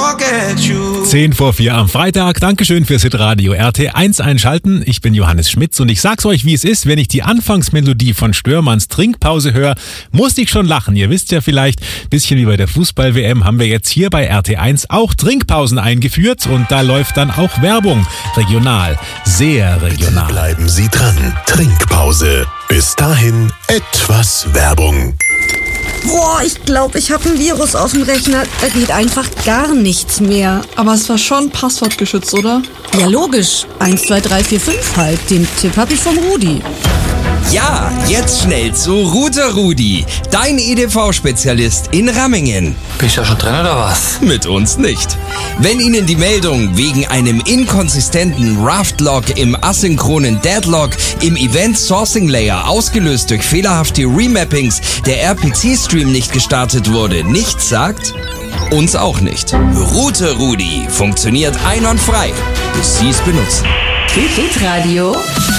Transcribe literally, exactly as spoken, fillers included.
forget you. zehn vor vier am Freitag. Dankeschön fürs Hitradio R T eins einschalten. Ich bin Johannes Schmitz und ich sag's euch, wie es ist. Wenn ich die Anfangsmelodie von Störmanns Trinkpause höre, musste ich schon lachen. Ihr wisst ja vielleicht, bisschen wie bei der Fußball-W M haben wir jetzt hier bei R T eins auch Trinkpausen eingeführt und da läuft dann auch Werbung. Regional, sehr regional. Bitte bleiben Sie dran. Trinkpause. Bis dahin etwas Werbung. Boah, ich glaube, ich habe ein Virus auf dem Rechner. Da geht einfach gar nichts mehr. Aber es war schon passwortgeschützt, oder? Ja, logisch. eins, zwei, drei, vier, fünf halt. Den Tipp habe ich vom Rudi. Ja, jetzt schnell zu Router Rudi, dein E D V-Spezialist in Rammingen. Bin ich da schon drin oder was? Mit uns nicht. Wenn Ihnen die Meldung wegen einem inkonsistenten Raft-Log im asynchronen Deadlock im Event Sourcing Layer ausgelöst durch fehlerhafte Remappings der R P C-Stream nicht gestartet wurde, nichts sagt, uns auch nicht. Router Rudi funktioniert einwandfrei, bis Sie es benutzen. Hitradio